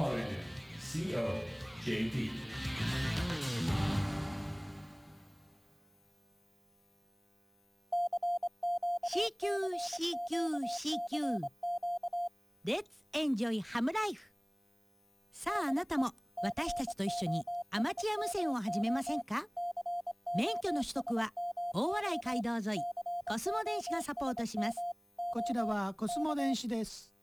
COJP CQ Let's enjoy ハムライフ。さああなたも私たちと一緒にアマチュア無線を始めませんか？免許の取得は大洗街道沿いコスモ電子がサポートします。 こちらはコスモ電子です。